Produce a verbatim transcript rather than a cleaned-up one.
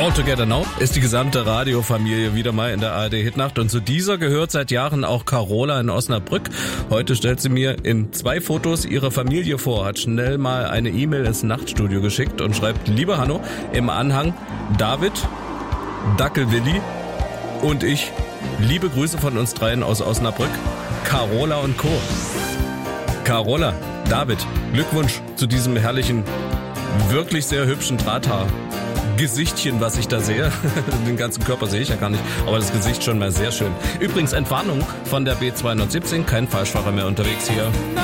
All Together Now ist die gesamte Radiofamilie wieder mal in der A R D-Hitnacht und zu dieser gehört seit Jahren auch Carola in Osnabrück. Heute stellt sie mir in zwei Fotos ihre Familie vor, hat schnell mal eine E-Mail ins Nachtstudio geschickt und schreibt: Lieber Hanno, im Anhang David, Dackelwilli und ich. Liebe Grüße von uns dreien aus Osnabrück, Carola und Co. Carola, David, Glückwunsch zu diesem herrlichen, wirklich sehr hübschen Drahthaar. Gesichtchen, was ich da sehe. Den ganzen Körper sehe ich ja gar nicht, aber das Gesicht schon mal sehr schön. Übrigens Entwarnung von der B zweihundertsiebzehn, kein Falschfahrer mehr unterwegs hier.